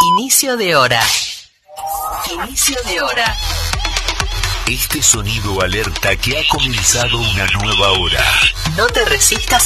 Inicio de hora. Inicio de hora. Este sonido alerta que ha comenzado una nueva hora. No te resistas